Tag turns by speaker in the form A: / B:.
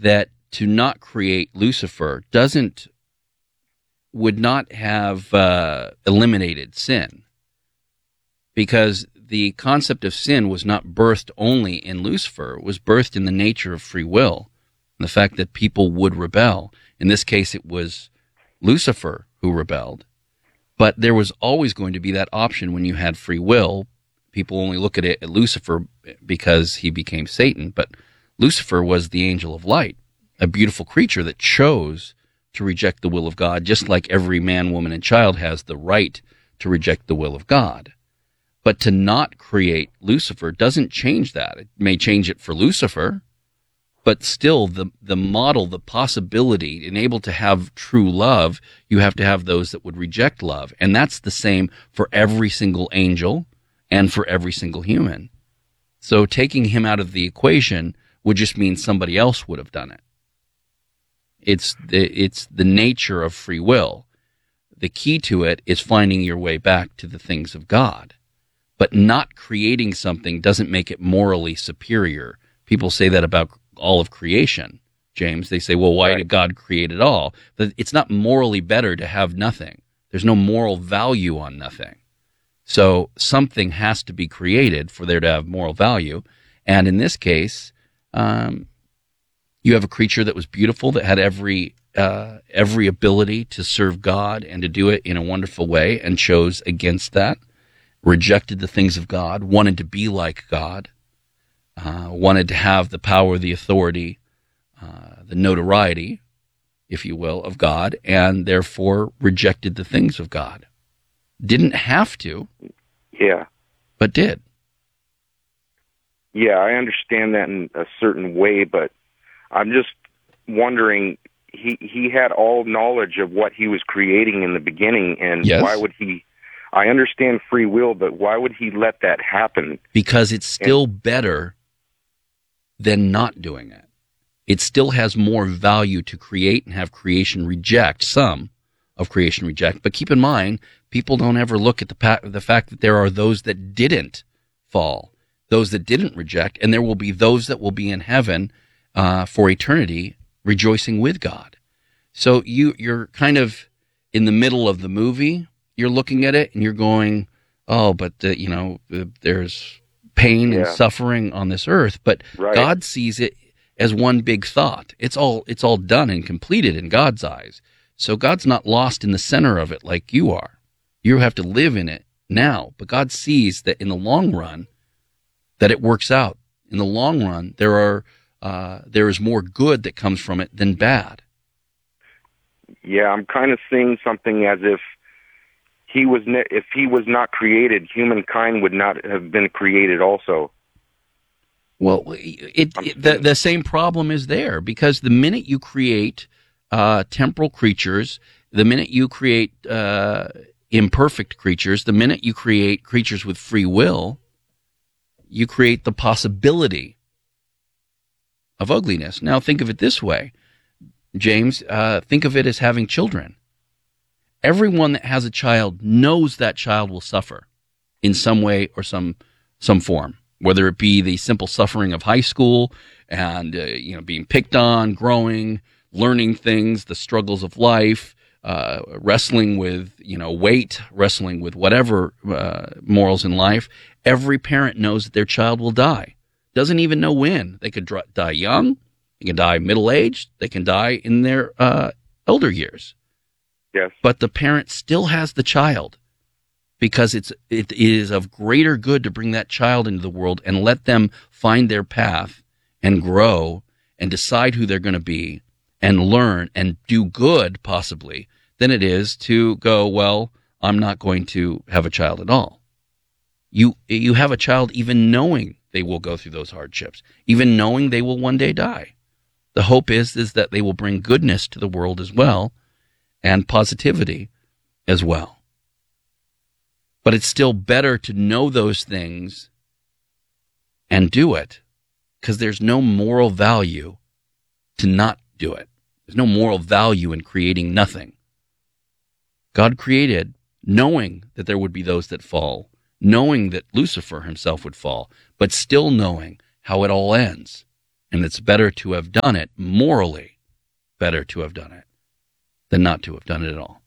A: that to not create Lucifer would not have eliminated sin, because the concept of sin was not birthed only in Lucifer. It was birthed in the nature of free will, and the fact that people would rebel. In this case, it was Lucifer who rebelled. But there was always going to be that option when you had free will. People only look at it at Lucifer because he became Satan, but Lucifer was the angel of light, a beautiful creature that chose to reject the will of God, just like every man, woman, and child has the right to reject the will of God. But to not create Lucifer doesn't change that. It may change it for Lucifer, but still the model, the possibility, and able to have true love, you have to have those that would reject love. And that's the same for every single angel and for every single human. So taking him out of the equation would just mean somebody else would have done it. It's the nature of free will. The key to it is finding your way back to the things of God. But not creating something doesn't make it morally superior. People say that about all of creation, James. They say, well, why did God create it all? But it's not morally better to have nothing. There's no moral value on nothing. So something has to be created for there to have moral value. And in this case, you have a creature that was beautiful, that had every ability to serve God and to do it in a wonderful way, and chose against that, rejected the things of God, wanted to be like God, wanted to have the power, the authority, the notoriety, if you will, of God, and therefore rejected the things of God. Didn't have to.
B: Yeah.
A: But did.
B: Yeah, I understand that in a certain way, but I'm just wondering, he had all knowledge of what he was creating in the beginning, and
A: yes.
B: Why would he... I understand free will, but why would he let that happen?
A: Because it's still better than not doing it. It still has more value to create and have creation reject, some of creation reject. But keep in mind, people don't ever look at the fact that there are those that didn't fall, those that didn't reject, and there will be those that will be in heaven for eternity rejoicing with God. So you're kind of in the middle of the movie. You're looking at it and you're going, oh, but there's pain and suffering on this earth. But
B: right.
A: God sees it as one big thought. It's all done and completed in God's eyes. So God's not lost in the center of it like you are. You have to live in it now. But God sees that in the long run, that it works out. In the long run, there is more good that comes from it than bad.
B: Yeah, I'm kind of seeing something as if if he was not created, humankind would not have been created also.
A: Well, the same problem is there, because the minute you create temporal creatures, the minute you create imperfect creatures, the minute you create creatures with free will, you create the possibility of ugliness. Now, think of it this way, James. Think of it as having children. Everyone that has a child knows that child will suffer in some way or some form, whether it be the simple suffering of high school and being picked on, growing, learning things, the struggles of life, wrestling with weight, wrestling with whatever morals in life. Every parent knows that their child will die. Doesn't even know when. They could die young, they can die middle-aged, they can die in their elder years.
B: Yes.
A: But the parent still has the child, because it is of greater good to bring that child into the world and let them find their path and grow and decide who they're going to be and learn and do good, possibly, than it is to go, well, I'm not going to have a child at all. You have a child even knowing they will go through those hardships, even knowing they will one day die. The hope is that they will bring goodness to the world as well, and positivity as well. But it's still better to know those things and do it, because there's no moral value to not do it. There's no moral value in creating nothing. God created knowing that there would be those that fall, knowing that Lucifer himself would fall, but still knowing how it all ends. And it's better to have done it, morally better to have done it, than not to have done it at all.